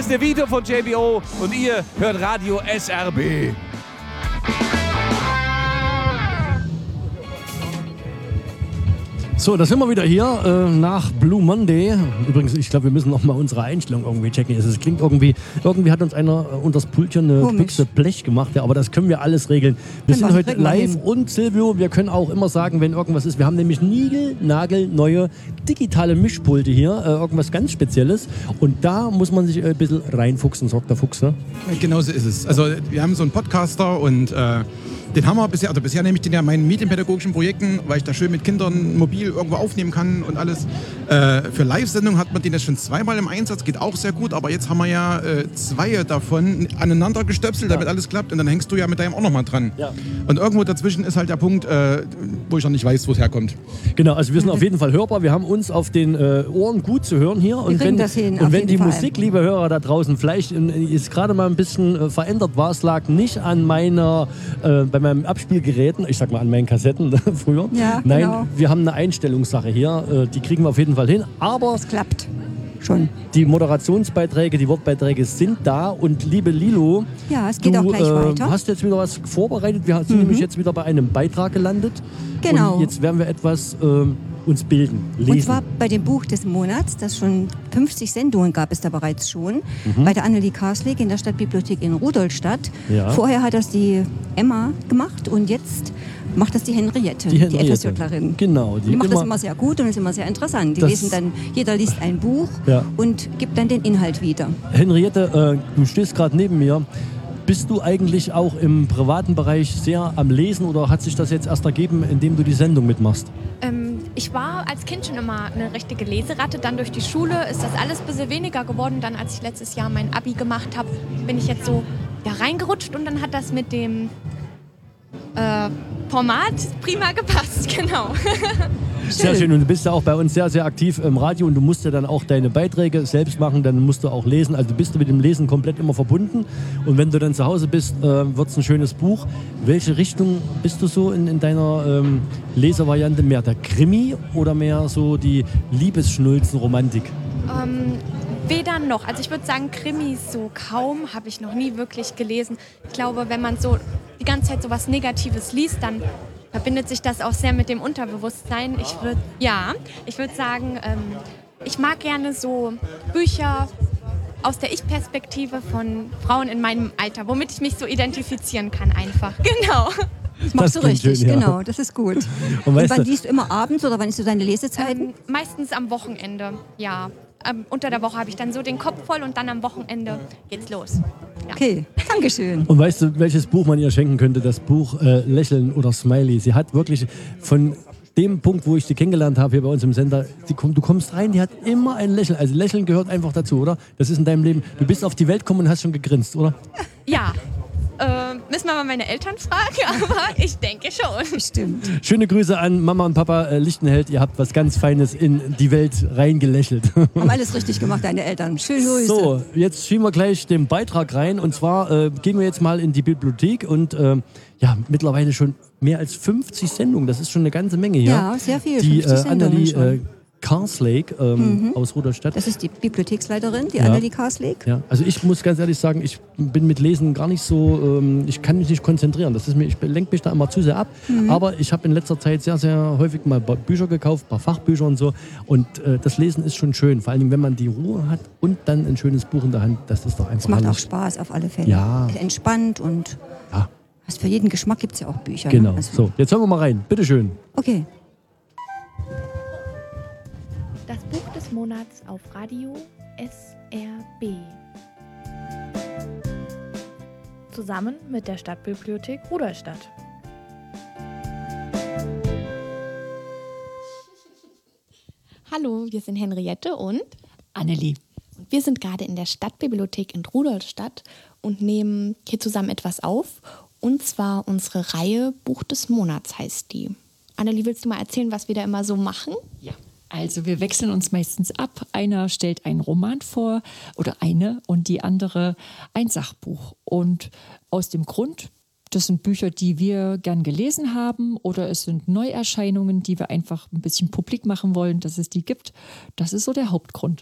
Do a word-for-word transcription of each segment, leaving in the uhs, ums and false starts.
ist der Vito von J B O und ihr hört Radio S R B. So, da sind wir wieder hier äh, nach Blue Monday. Übrigens, ich glaube, wir müssen noch mal unsere Einstellung irgendwie checken. Es klingt irgendwie, irgendwie hat uns einer äh, unter das Pultchen eine Komisch. Büchse Blech gemacht, ja, aber das können wir alles regeln. Wir Können sind wir, heute kriegen wir live hin. und Silvio, wir können auch immer sagen, wenn irgendwas ist. Wir haben nämlich niegelnagelneue digitale Mischpulte hier, äh, irgendwas ganz Spezielles. Und da muss man sich äh, ein bisschen reinfuchsen, sagt der Fuchs, ne? Genau so ist es. Also wir haben so einen Podcaster und äh, den haben wir bisher, also bisher nehme ich den ja meinen medienpädagogischen Projekten, weil ich da schön mit Kindern mobil irgendwo aufnehmen kann und alles. Äh, für Live-Sendungen hat man den jetzt schon zweimal im Einsatz, geht auch sehr gut, aber jetzt haben wir ja äh, zwei davon aneinander gestöpselt, damit Ja. alles klappt und dann hängst du ja mit deinem auch nochmal dran. Ja. Und irgendwo dazwischen ist halt der Punkt, äh, wo ich noch nicht weiß, wo es herkommt. Genau, also wir sind auf jeden Fall hörbar. Wir haben uns auf den äh, Ohren gut zu hören hier. Und kriegen wenn, das hin, und auf wenn jeden die Fall. Musik, liebe Hörer da draußen, vielleicht äh, ist gerade mal ein bisschen äh, verändert war, es lag nicht an meiner, äh, bei meinem Abspielgeräten, ich sag mal an meinen Kassetten früher. Ja, Nein, genau. wir haben eine Einstellungssache hier, äh, die kriegen wir auf jeden Fall hin. Aber Es klappt schon. die Moderationsbeiträge, die Wortbeiträge sind da. Und liebe Lilo, Ja, es geht du auch gleich äh, weiter. hast jetzt wieder was vorbereitet. Wir sind nämlich jetzt wieder bei einem Beitrag gelandet. Genau. Und jetzt werden wir etwas äh, uns bilden, lesen. Und zwar bei dem Buch des Monats, das schon fünfzig Sendungen gab es da bereits schon, bei der Annelie Karslik in der Stadtbibliothek in Rudolstadt. Ja. Vorher hat das die Emma gemacht und jetzt macht das die Henriette, Die die, Henriette. FSJlerin. Genau, die Die, macht das immer- immer sehr gut und ist immer sehr interessant. Die Das- lesen dann, jeder liest ein Buch Ja. und gibt dann den Inhalt wieder. Henriette, äh, du stehst gerade neben mir. Bist du eigentlich auch im privaten Bereich sehr am Lesen oder hat sich das jetzt erst ergeben, indem du die Sendung mitmachst? Ähm, ich war als Kind schon immer eine richtige Leseratte. Dann durch die Schule ist das alles ein bisschen weniger geworden. Dann, als ich letztes Jahr mein Abi gemacht habe, bin ich jetzt so da reingerutscht und dann hat das mit dem äh, Format prima gepasst, genau. Sehr schön. Und du bist ja auch bei uns sehr, sehr aktiv im Radio und du musst ja dann auch deine Beiträge selbst machen, dann musst du auch lesen. Also bist du mit dem Lesen komplett immer verbunden. Und wenn du dann zu Hause bist, äh, wird es ein schönes Buch. Welche Richtung bist du so in, in deiner ähm, Leservariante? Mehr der Krimi oder mehr so die Liebesschnulzen-Romantik? Ähm, weder noch. Also ich würde sagen, Krimis so kaum, habe ich noch nie wirklich gelesen. Ich glaube, wenn man so die ganze Zeit so was Negatives liest, dann verbindet sich das auch sehr mit dem Unterbewusstsein. Ich würde, ja, ich würde sagen, ähm, ich mag gerne so Bücher aus der Ich-Perspektive von Frauen in meinem Alter, womit ich mich so identifizieren kann einfach. Genau. Das machst Das du klingt richtig, schön, ja. genau, das ist gut. Und Und, weißt wann du- liest du immer abends oder wann ist so deine Lesezeiten? Ähm, meistens am Wochenende, ja. Ähm, unter der Woche habe ich dann so den Kopf voll und dann am Wochenende geht's los. Ja. Okay, Dankeschön. Und weißt du, welches Buch man ihr schenken könnte? Das Buch äh, Lächeln oder Smiley. Sie hat wirklich von dem Punkt, wo ich sie kennengelernt habe hier bei uns im Sender, die kommt, du kommst rein, die hat immer ein Lächeln. Also Lächeln gehört einfach dazu, oder? Das ist in deinem Leben. Du bist auf die Welt gekommen und hast schon gegrinst, oder? Ja, äh, müssen wir mal meine Eltern fragen, aber ich denke schon. Stimmt. Schöne Grüße an Mama und Papa äh, Lichtenheld. Ihr habt was ganz Feines in die Welt reingelächelt. Haben alles richtig gemacht, deine Eltern. Schöne Grüße. So, jetzt schieben wir gleich den Beitrag rein. Und zwar äh, gehen wir jetzt mal in die Bibliothek und äh, ja, mittlerweile schon mehr als fünfzig Sendungen. Das ist schon eine ganze Menge hier. Ja, sehr viel. Die fünfzig äh, Sendungen Annelie schon. äh, Karslake ähm, aus Rudolstadt. Das ist die Bibliotheksleiterin, die Ja. Annelie Karslik. Ja, also ich muss ganz ehrlich sagen, ich bin mit Lesen gar nicht so, ähm, ich kann mich nicht konzentrieren. Das ist mir, ich lenke mich da immer zu sehr ab. Mhm. Aber ich habe in letzter Zeit sehr, sehr häufig mal Ba- Bücher gekauft, ein paar Fachbücher und so. Und äh, das Lesen ist schon schön. Vor allem, wenn man die Ruhe hat und dann ein schönes Buch in der Hand, das ist doch einfach Es macht auch herrlich. Spaß auf alle Fälle. Ja. Es entspannt und Ja, was für jeden Geschmack gibt es ja auch Bücher. genau. Ne? Also, So, jetzt hören wir mal rein. Bitteschön. Okay. Das Buch des Monats auf Radio S R B. Zusammen mit der Stadtbibliothek Rudolstadt. Hallo, wir sind Henriette und Annelie. wir sind gerade in der Stadtbibliothek in Rudolstadt und nehmen hier zusammen etwas auf. Und zwar unsere Reihe Buch des Monats heißt die. Annelie, willst du mal erzählen, was wir da immer so machen? Ja, also wir wechseln uns meistens ab. Einer stellt einen Roman vor oder eine und die andere ein Sachbuch. Und aus dem Grund, das sind Bücher, die wir gern gelesen haben oder es sind Neuerscheinungen, die wir einfach ein bisschen publik machen wollen, dass es die gibt. Das ist so der Hauptgrund.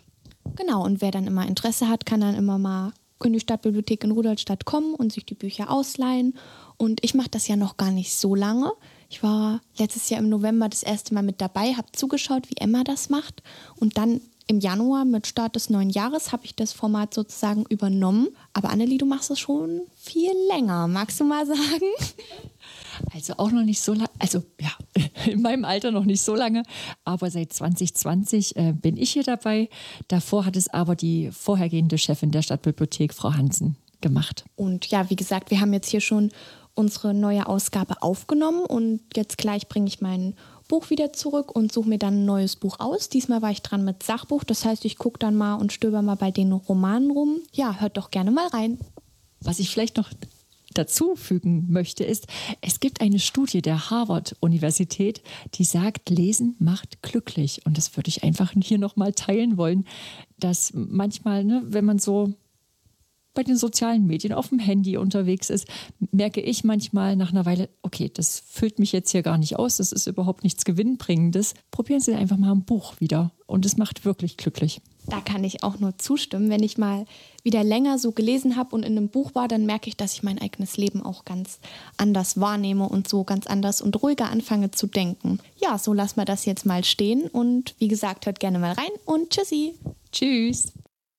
Genau, und wer dann immer Interesse hat, kann dann immer mal in die Stadtbibliothek in Rudolstadt kommen und sich die Bücher ausleihen. Und ich mache das ja noch gar nicht so lange. Ich war letztes Jahr im November das erste Mal mit dabei, habe zugeschaut, wie Emma das macht. Und dann im Januar mit Start des neuen Jahres habe ich das Format sozusagen übernommen. Aber Annelie, du machst es schon viel länger. Magst du mal sagen? Also auch noch nicht so lange, also ja, in meinem Alter noch nicht so lange, aber seit zwanzig zwanzig äh, bin ich hier dabei. Davor hat es aber die vorhergehende Chefin der Stadtbibliothek, Frau Hansen, gemacht. Und ja, wie gesagt, wir haben jetzt hier schon unsere neue Ausgabe aufgenommen und jetzt gleich bringe ich mein Buch wieder zurück und suche mir dann ein neues Buch aus. Diesmal war ich dran mit Sachbuch, das heißt, ich gucke dann mal und stöber mal bei den Romanen rum. Ja, hört doch gerne mal rein. Was ich vielleicht noch dazu fügen möchte, ist, es gibt eine Studie der Harvard-Universität, die sagt, Lesen macht glücklich. Und das würde ich einfach hier nochmal teilen wollen, dass manchmal, ne, wenn man so bei den sozialen Medien auf dem Handy unterwegs ist, merke ich manchmal nach einer Weile, okay, das füllt mich jetzt hier gar nicht aus, das ist überhaupt nichts Gewinnbringendes. Probieren Sie einfach mal ein Buch wieder und es macht wirklich glücklich. Da kann ich auch nur zustimmen. Wenn ich mal wieder länger so gelesen habe und in einem Buch war, dann merke ich, dass ich mein eigenes Leben auch ganz anders wahrnehme und so ganz anders und ruhiger anfange zu denken. Ja, so lassen wir das jetzt mal stehen und wie gesagt, hört gerne mal rein und tschüssi. Tschüss.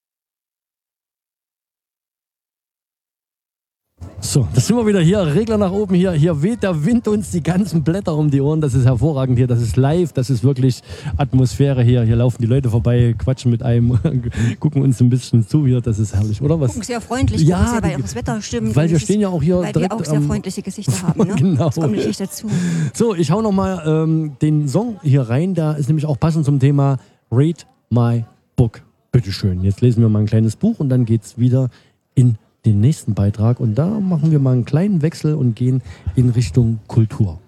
So, da sind wir wieder hier, Regler nach oben hier. Hier weht der Wind uns die ganzen Blätter um die Ohren. Das ist hervorragend hier, das ist live, das ist wirklich Atmosphäre hier. Hier laufen die Leute vorbei, quatschen mit einem, gucken uns ein bisschen zu hier. Das ist herrlich, oder was? Gucken sehr freundlich, ja, gucken sehr, weil auch das Wetter stimmt. Weil wir stehen ja auch hier weil direkt. Weil wir auch sehr ähm, freundliche Gesichter haben, ne? Genau. Das kommt natürlich dazu. So, ich hau nochmal ähm, den Song hier rein. Der ist nämlich auch passend zum Thema Read My Book. Bitteschön. Jetzt lesen wir mal ein kleines Buch und dann geht's wieder in den nächsten Beitrag und da machen wir mal einen kleinen Wechsel und gehen in Richtung Kultur.